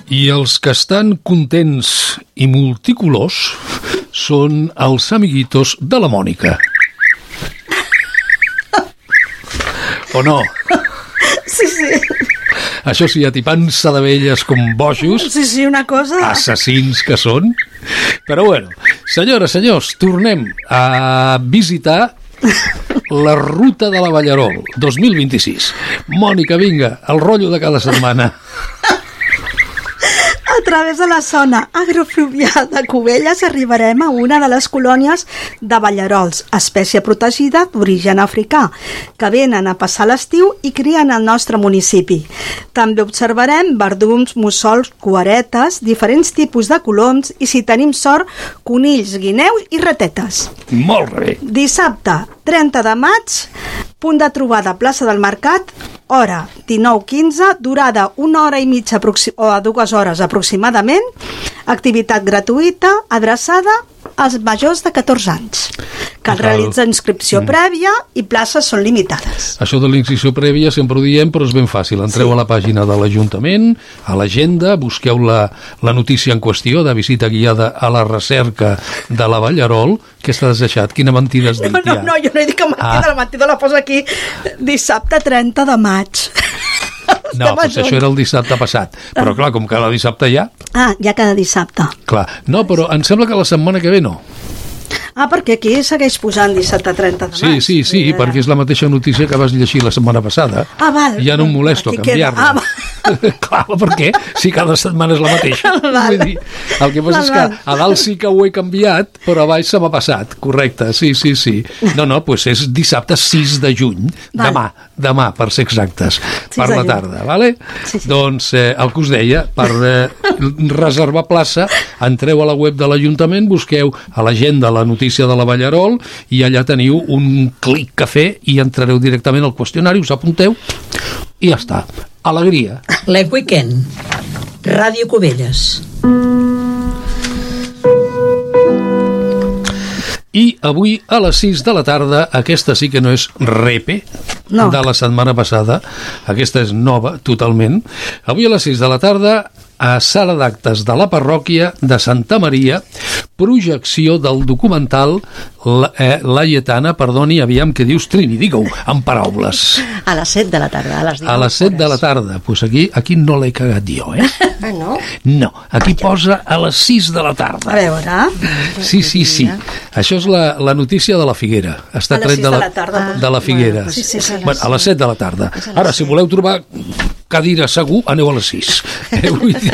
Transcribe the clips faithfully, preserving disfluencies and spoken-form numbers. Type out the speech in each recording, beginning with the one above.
I els que estan contents i multicolors són els amiguitos de la Mònica. O no? Sí, sí. Això sí, atipant-se de velles com bojos. Sí, sí, una cosa... Assassins que són. Però bueno, senyores, senyors, tornem a visitar la ruta de la Ballarol dos mil vint-i-sis. Mònica, vinga, el rotllo de cada setmana. A través de la zona agrofluvial de Cubelles arribarem a una de les colònies de ballarols, espècie protegida d'origen africà, que venen a passar l'estiu i crien al nostre municipi. També observarem verdums, mussols, cuaretes, diferents tipus de coloms i, si tenim sort, conills, guineus i ratetes. Molt bé. Dissabte, trenta de maig, punt de trobada a plaça del Mercat, hora dinou quinze, durada una hora i mitja o a dues hores aproximadament, activitat gratuïta adreçada als majors de catorze anys. Cal realitzar inscripció mm. prèvia i places són limitades. Això de la inscripció prèvia sempre ho diem, però és ben fàcil. Entreu sí. a la pàgina de l'Ajuntament, a l'agenda, busqueu la, la notícia en qüestió de visita guiada a la recerca de la Ballarol. Què t'has deixat? Quina mentida has dit? No, no, no, jo no he dit que mentida, ah. la mentida la poso aquí dissabte trenta de maig. No, doncs això era el dissabte passat. Però clar, com cada dissabte ja... Ah, ja cada dissabte. Clar, no, però em sembla que la setmana que ve no. Ah, perquè aquí segueix posant dissabte trenta de maig. Sí, sí, sí, yeah. perquè és la mateixa notícia que vas llegir la setmana passada. Ah, val. Ja no em molesto a canviar-la. Ah, clar, per què? Si cada setmana és la mateixa. Vull dir, el que passa val, és que val. A dalt sí que ho he canviat, però a baix se m'ha passat. Correcte, sí, sí, sí. No, no, doncs és dissabte sis de juny. Val. Demà, demà, per ser exactes. Per la tarda, vale? Sí, sí. Doncs eh, el que us deia, per eh, reservar plaça, entreu a la web de l'Ajuntament, busqueu a l'agenda la notícia de la Ballarol i allà teniu un clic a fer i entrareu directament al qüestionari, us apunteu i ja està. Alegria. L'E Weekend. Ràdio Cubelles. I avui a les sis de la tarda, aquesta sí que no és repe no. de la setmana passada, aquesta és nova totalment. Avui a les sis de la tarda, a Sala d'Actes de la Parròquia de Santa Maria, projecció del documental La, eh, la Lletana, perdoni, aviam què dius, Trini, digue-ho, en paraules. A les set de la tarda, a les dinou A les set de la tarda, doncs aquí, aquí no l'he cagat jo, eh? Ah, no? No, aquí posa a les sis de la tarda. A veure... Sí, sí, sí. Això és la, la notícia de la Figuera. Està tret de la, de, la de la Figuera. Ah, sí, sí, sí, bueno, a les set de la tarda. Ara, si voleu trobar cadira segur, aneu a les sis. Eh, vull dir,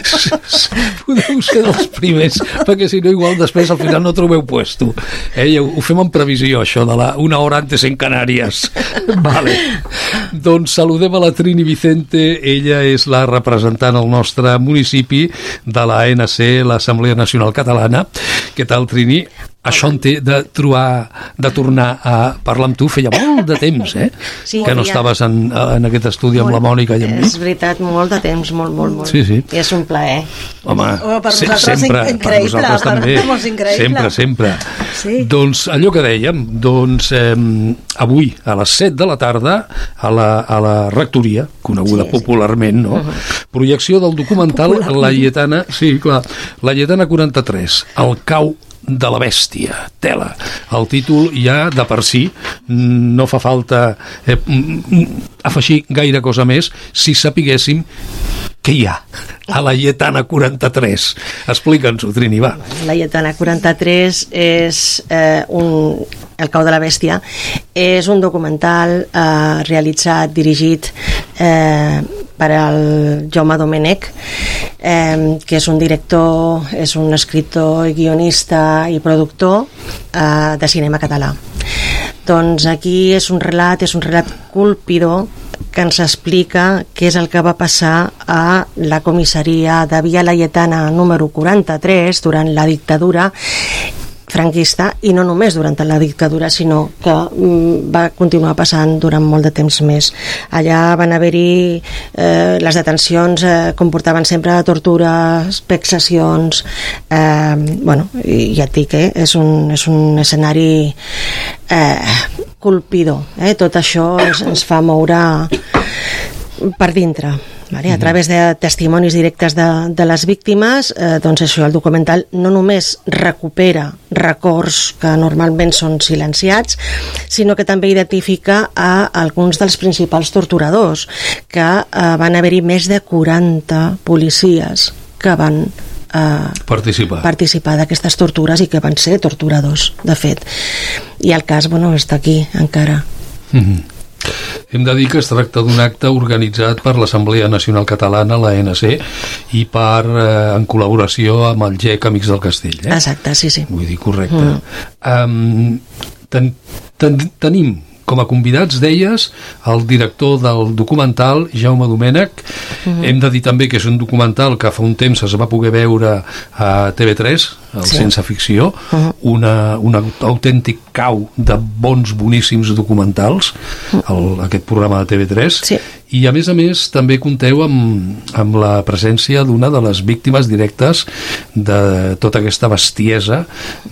podeu ser dels primers, perquè si no igual després al final no trobeu puesto. Eh, ho, ho fem en previsió, això de la una hora antes en Canàries. Vale. Doncs saludem a la Trini Vicente, ella és la representant al nostre municipi de l'A N C, l'Assemblea Nacional Catalana. Què tal, Trini? Això en té de trobar, de tornar a parlar amb tu, feia molt de temps, eh? Sí, que no ja. estaves en, en aquest estudi amb molt, la Mònica i amb mi. És veritat, molt de temps, molt, molt, molt. Sí, sí. I és un plaer. Home, oh, per se, nosaltres sempre, increïble, per nosaltres per també. Increïble. Sempre, sempre. Sí. Doncs allò que dèiem, doncs eh, avui a les set de la tarda a la, a la rectoria, coneguda sí, popularment, no? Uh-huh. Projecció del documental La Lletana, sí, clar, La Lletana quaranta-tres, El cau de la bèstia, tela. El títol ja de per si no fa falta eh, afegir gaire cosa més si sapiguéssim què hi ha a la Lletana quaranta-tres. Explica'ns-ho, Trini, va. La Lletana quaranta-tres és eh, un... El cau de la bèstia és un documental eh, realitzat, dirigit eh, per al Jaume Domènech, eh, que és un director, és un escriptor, guionista i productor eh, de cinema català. Doncs aquí és un relat, és un relat colpidor que ens explica què és el que va passar a la comissaria de Via Laietana número quaranta-tres durant la dictadura franquista, i no només durant la dictadura, sinó que mm, va continuar passant durant molt de temps més. Allà van haver-hi eh, les detencions eh, comportaven sempre tortures, vexacions, eh, bueno, i ja et dic, eh, és, un, és un escenari eh, colpidor, eh? Tot això ens, ens fa moure per dintre. Vale, a través de testimonis directes de, de les víctimes, eh, doncs això, el documental no només recupera records que normalment són silenciats, sinó que també identifica a alguns dels principals torturadors, que eh, van haver-hi més de quaranta policies que van eh, participar, participar d'aquestes tortures i que van ser torturadors, de fet. I el cas, bueno, està aquí encara. Mm-hmm. Hem de dir que es tracta d'un acte organitzat per l'Assemblea Nacional Catalana, l'A N C, i per, eh, en col·laboració amb el G E C Amics del Castell. Eh? Exacte, sí, sí. Vull dir, correcte. Mm. Um, ten, ten, tenim com a convidats, deies, el director del documental, Jaume Domènech. Mm-hmm. Hem de dir també que és un documental que fa un temps es va poder veure a T V tres, el sí. Sense Ficció, uh-huh. una, un autèntic cau de bons, boníssims documentals, el, aquest programa de T V tres, sí. I a més a més també compteu amb, amb la presència d'una de les víctimes directes de tota aquesta bestiesa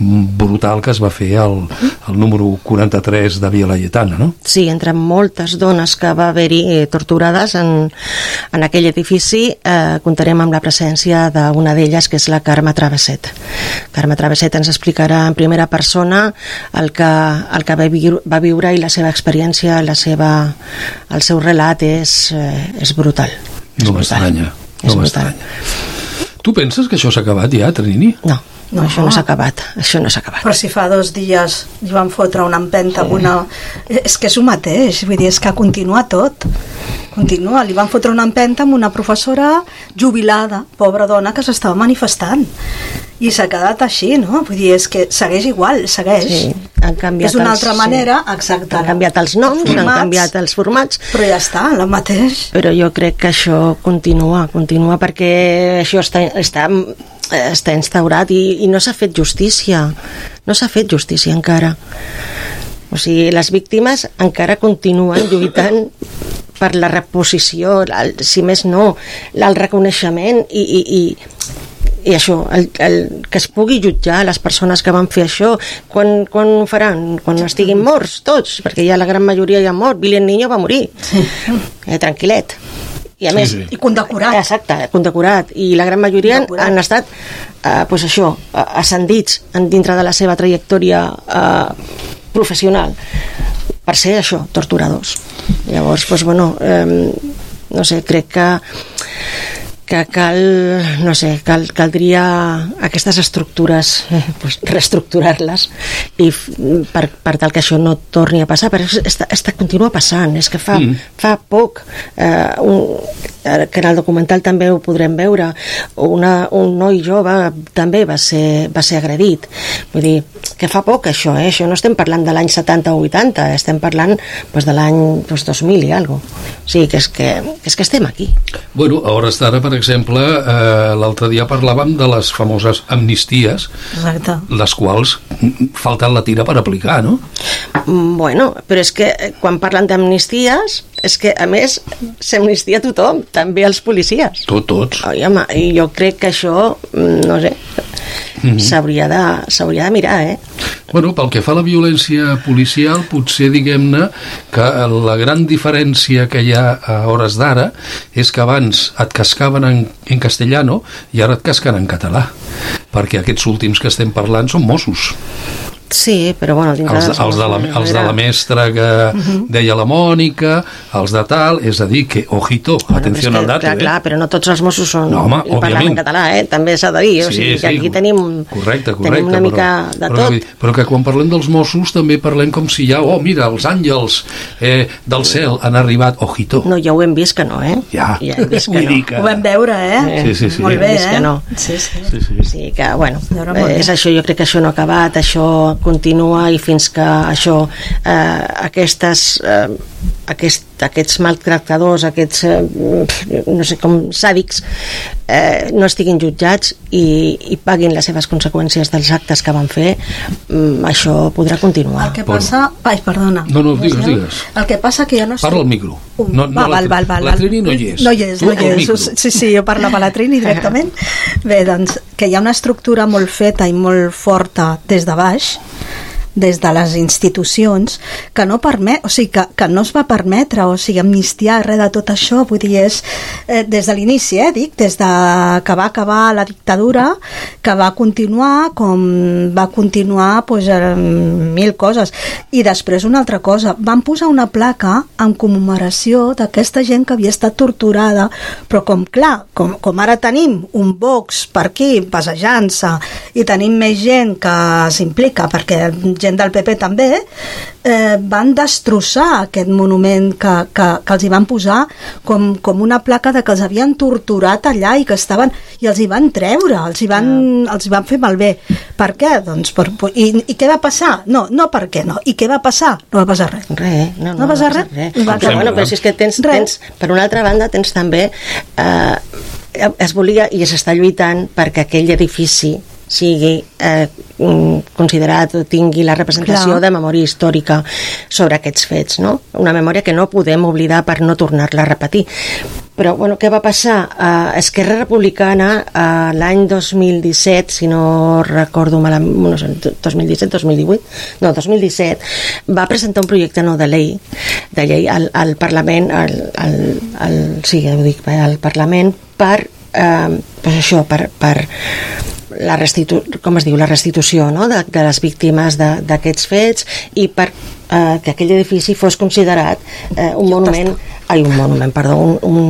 brutal que es va fer al, al número quaranta-tres de Via Laietana, no? Sí, entre moltes dones que va haver-hi eh, torturades en, en aquell edifici, eh, comptarem amb la presència d'una d'elles, que és la Carme Travesset. Carme Travesset ens explicarà en primera persona el que, el que va, viure, va viure i la seva experiència, la seva, el seu relat és, eh, és brutal. No m'estranya. No m'estranya. Tu penses que això s'ha acabat ja, Trini? No. No, això no s'ha acabat, això no s'ha acabat. Però si fa dos dies li van fotre una empenta amb una... És que és el mateix, vull dir, és que continua tot. Continua, li van fotre una empenta amb una professora jubilada, pobra dona, que s'estava manifestant. I s'ha quedat així, no? Vull dir, és que segueix igual, segueix. Sí, han canviat és una els, altra manera, sí. Exacte. Han canviat els noms, els formats, han canviat els formats. Però ja està, el mateix. Però jo crec que això continua, continua perquè això està... està està instaurat i, i no s'ha fet justícia, no s'ha fet justícia encara. O sigui, les víctimes encara continuen lluitant per la reposició, el, si més no, el reconeixement i, i, i, i això, el, el, que es pugui jutjar les persones que van fer això. Quan, quan ho faran? Quan estiguin morts tots, perquè ja la gran majoria ja ha mort. Billy el Niño va morir, eh, tranquil·let. I a sí, més, sí. I condecorat. Exacte, condecorat. I la gran majoria condecorat. Han estat eh, pues això, ascendits dintre de la seva trajectòria eh, professional per ser això, torturadors. Llavors, pues, bueno, eh, no sé, crec que que cal, no sé, cal, caldria aquestes estructures eh, pues, reestructurar-les i per, per tal que això no torni a passar, però està, està, continua passant, és que fa, mm. fa poc eh, un, que en el documental també ho podrem veure, una, un noi jove també va ser, va ser agredit, vull dir que fa poc això, eh? Això no estem parlant de l'any setanta o vuitanta, estem parlant pues, de l'any pues, dos mil i alguna cosa, o sigui que és que, és que estem aquí. Bueno, a hores d'ara, per exemple, eh, l'altre dia parlàvem de les famoses amnisties. Exacte. Les quals falten la tira per aplicar, no? Bueno, però és que quan parlen d'amnisties, és que a més s'amnistia tothom, també els policies. Tot, tots. Oi, home, i jo crec que això, no sé, mm-hmm. s'hauria de, s'hauria de mirar, eh? Bueno, pel que fa a la violència policial, potser diguem-ne que la gran diferència que hi ha a hores d'ara és que abans et cascaven en, en castellano i ara et casquen en català, perquè aquests últims que estem parlant són Mossos. Sí, però bueno... Els, els, de la, els de la mestra que uh-huh. deia la Mònica, els de tal, és a dir, que, ojito, bueno, atenció al dato, clar, eh? Clar, però no tots els Mossos són no, home, i parlen en català, eh? També s'ha de dir, o sigui, sí, que aquí sí, tenim, correcte, correcte, tenim una mica però, de però, tot. Però que quan parlem dels Mossos també parlem com si ja, oh, mira, els àngels eh, del cel han arribat, ojito. No, ja ho hem vist que no, eh? Ja, ja hem vist que no. Que... Ho vam veure, eh? Sí, sí, sí. Molt bé, eh? Que no. Sí, sí. sí, sí. sí que, bueno, eh, és això, jo crec que això no ha acabat, això continua i fins que això, eh, aquestes eh, aquest, aquests maltractadors, aquests eh, no sé com sàdics eh, no estiguin jutjats i, i paguin les seves conseqüències dels actes que van fer, mm, això podrà continuar. El que passa... Ai, perdona. No, no, digues, digues. El que passa que ja no estic... Parla al micro. No, no, val, val, val, la Trini no hi és. No hi és, no hi és. Sí, sí, jo parlava a la Trini directament. Bé, doncs, que hi ha una estructura molt feta i molt forta des de baix, des de les institucions que no permet, o sigui, que, que no es va permetre, o sigui, amnistiar res de tot això, vull dir, és eh, des de l'inici, eh, dic, des de que va acabar la dictadura, que va continuar com va continuar pues, eh, mil coses. I després una altra cosa, van posar una placa en commemoració d'aquesta gent que havia estat torturada, però com clar, com, com ara tenim un Vox per aquí passejant-se i tenim més gent que s'implica, perquè gent del P P també, eh, van destrossar aquest monument que, que, que els hi van posar com, com una placa de que els havien torturat allà i que estaven, i els hi van treure, els hi van, ah. els hi van fer malbé. Per què? Doncs per, i, i què va passar? No, no per què no. I què va passar? No va passar res. Res, no, no, no va passar res. res. Va però, bueno, però si és que tens, tens, per una altra banda, tens també eh, es volia i s'està lluitant perquè aquell edifici sigui eh, considerat o tingui la representació Clar. de memòria històrica sobre aquests fets, no? Una memòria que no podem oblidar per no tornar-la a repetir. Però, bueno, què va passar? Uh, Esquerra Republicana uh, l'any dos mil disset, si no recordo malament, no sé, dos mil disset, dos mil divuit, no, dos mil disset, va presentar un projecte nou de llei, de llei al, al Parlament, al, al, al, sí, ho dic, al Parlament, per, uh, pues això, per, per la restitu com es diu, la restitució, no? de, de les víctimes d'aquests fets i per eh, que aquell edifici fos considerat eh, un monument, ai, un monument, perdó, un, un